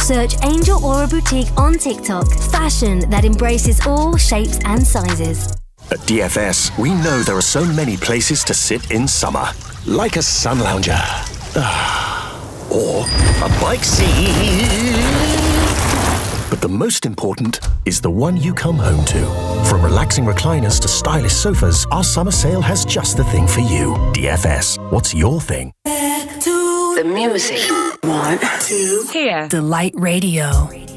Search Angel Aura Boutique on TikTok. Fashion that embraces all shapes and sizes. At DFS, we know there are so many places to sit in summer. Like a sun lounger. Or a bike seat. But the most important is the one you come home to. From relaxing recliners to stylish sofas, our summer sale has just the thing for you. DFS, what's your thing? Back to the music. 1, 2. Here. Delight Radio.